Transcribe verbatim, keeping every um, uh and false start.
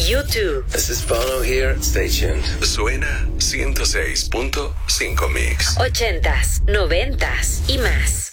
U two. This is Bono here. Stay tuned. Suena ciento seis punto cinco Mix. Ochentas, noventas y más.